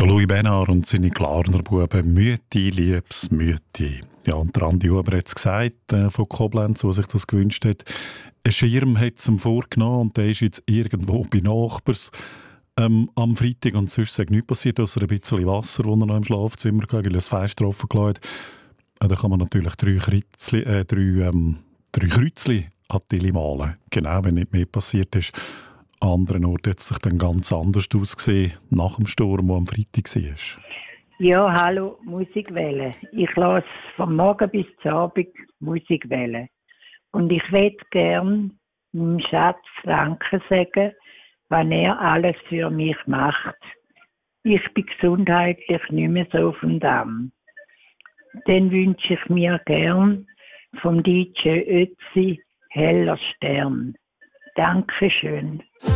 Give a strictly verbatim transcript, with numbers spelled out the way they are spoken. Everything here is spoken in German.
Der Louis Benard und seine Glarner Buben «Mütti, liebs Mütti». Ja, und der Andi Huber hat es gesagt, äh, von Koblenz, der sich das gewünscht hat. Ein Schirm hat es ihm vorgenommen und der ist jetzt irgendwo bei Nachbars ähm, am Freitag und sonst ist nichts passiert, außer ein bisschen Wasser, das er noch im Schlafzimmer hatte, weil er das Fenster offen gelassen hat. Äh, da kann man natürlich drei, Kritzli, äh, drei, ähm, drei Kreuzli an die Tilly malen. Genau, wenn nicht mehr passiert ist. An anderen Orten hat es sich dann ganz anders ausgesehen, nach dem Sturm, der am Freitag war. Ja, hallo, Musikwelle. Ich lasse vom Morgen bis zum Abend Musikwelle. Und ich möchte gern meinem Schatz Danke sagen, was er alles für mich macht. Ich bin gesundheitlich nicht mehr so auf dem Damm. Dann wünsche ich mir gern vom D J Ötzi Heller Stern. Dankeschön.